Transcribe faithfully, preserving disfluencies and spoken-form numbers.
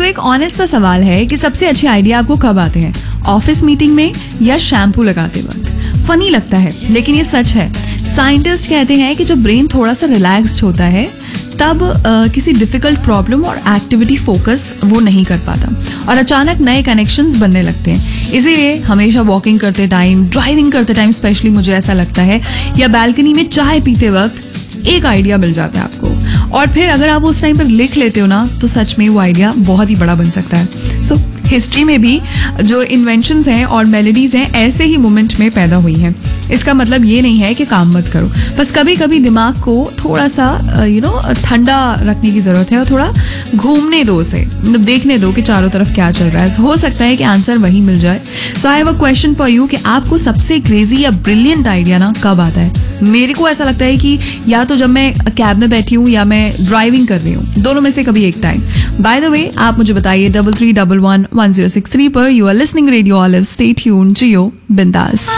एक ऑनेस्ट सा सवाल है कि सबसे अच्छे आइडिया आपको कब आते हैं, ऑफिस मीटिंग में या शैम्पू लगाते वक्त? फनी लगता है लेकिन ये सच है। साइंटिस्ट कहते हैं कि जब ब्रेन थोड़ा सा रिलैक्स्ड होता है तब आ, किसी डिफिकल्ट प्रॉब्लम और एक्टिविटी फोकस वो नहीं कर पाता और अचानक नए कनेक्शंस बनने लगते हैं। इसीलिए हमेशा वॉकिंग करते टाइम, ड्राइविंग करते टाइम स्पेशली मुझे ऐसा लगता है, या बैल्कनी में चाय पीते वक्त एक आइडिया मिल जाता है आपको, और फिर अगर आप उस टाइम पर लिख लेते हो ना तो सच में वो आइडिया बहुत ही बड़ा बन सकता है। सो so, हिस्ट्री में भी जो इन्वेंशंस हैं और मेलोडीज हैं ऐसे ही मोमेंट में पैदा हुई हैं। इसका मतलब ये नहीं है कि काम मत करो, बस कभी कभी दिमाग को थोड़ा सा यू नो ठंडा रखने की ज़रूरत है और थोड़ा घूमने दो उसे, मतलब देखने दो कि चारों तरफ क्या चल रहा है। हो सकता है कि आंसर वही मिल जाए। सो I have a question for you कि आपको सबसे क्रेजी या ब्रिलियंट आइडिया ना कब आता है? मेरे को ऐसा लगता है कि या तो जब मैं कैब में बैठी हूँ या मैं ड्राइविंग कर रही हूँ, दोनों में से कभी एक टाइम। बाय द वे आप मुझे बताइए double three double one one zero six three पर। You are listening radio olive, stay tuned, जियो बिंदास।